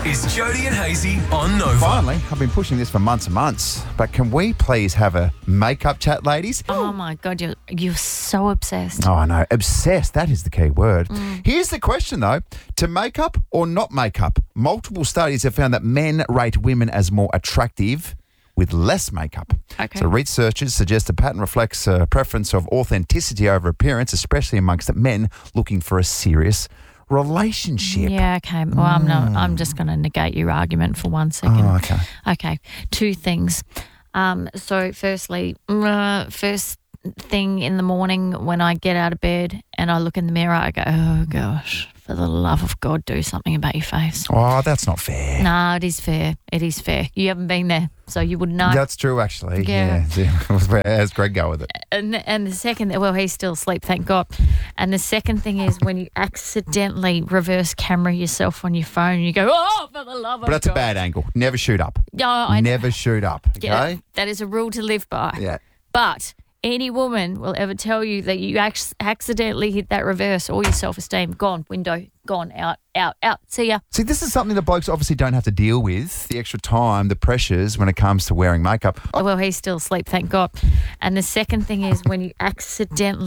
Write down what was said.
is Jody and Hazy on Nova. Finally, I've been pushing this for months and months, but can we please have a makeup chat, ladies? Oh my God, you're so obsessed. Oh, I know. Obsessed, that is the key word. Here's the question, though. To make up or not make up? Multiple studies have found that men rate women as more attractive with less makeup. Okay. So researchers suggest the pattern reflects a preference of authenticity over appearance, especially amongst men looking for a serious relationship. Yeah, okay. Well, I'm just going to negate your argument for 1 second. Oh, okay. Okay, two things. So firstly, first thing in the morning when I get out of bed and I look in the mirror, I go, oh gosh, for the love of God, do something about your face. Oh, that's not fair. No, it is fair. It is fair. You haven't been there, so you wouldn't know. That's true, actually. Yeah. How's Greg go with it? And the second, well, he's still asleep, thank God. And the second thing is when you accidentally reverse camera yourself on your phone, you go, oh, for the love of God. But that's a bad angle. Never shoot up. No, I know. Never shoot up, okay? Yeah, that is a rule to live by. Yeah. But any woman will ever tell you that you accidentally hit that reverse, all your self-esteem, gone, window, gone, out, see ya. See, this is something that blokes obviously don't have to deal with, the extra time, the pressures when it comes to wearing makeup. Well, he's still asleep, thank God. And the second thing is when you accidentally